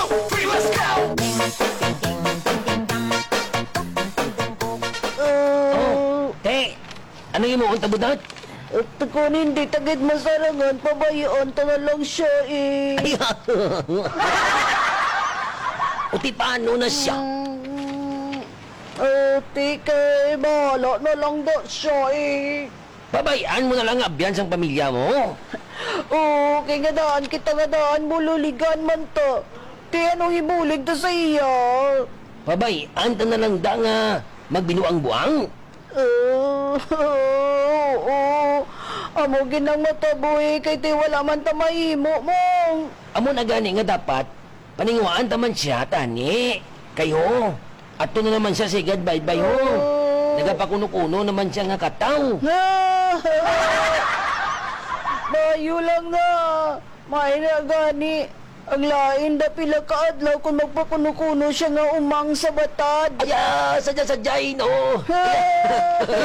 Te, ano yung mo unta budat? At kung hindi tagid masarangan, pabayaan ta na lang siya eh. Ay, uti paano na siya? Kay bahala na lang daw siya eh. Babayaan mo na lang abyan sang pamilya mo. Kay nga daan kita nga daan, bululigan man to. Kaya anong ibulig ta sa iya? Babayaan ta na lang da nga magbinuang-buang. Amo ginang mataboy kay ti wala man ta mahimo mo. Amo na gani nga dapat paninguan ta man siya tani. Kayo, ato na naman siya sigad bye-bye ho. Nagapakuno-kuno naman siya nga kataw. Bayo lang na. May na gani. Ang lain da pila ka adlaw kung magpakuno-kuno siya nga umang sa batad. Aya, sadya-sadyain oh.